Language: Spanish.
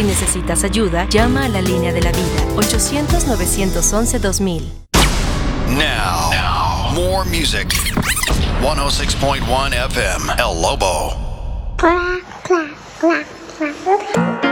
Si necesitas ayuda, llama a la línea de la vida, 800-911-2000. Now, more music. 106.1 FM, El Lobo.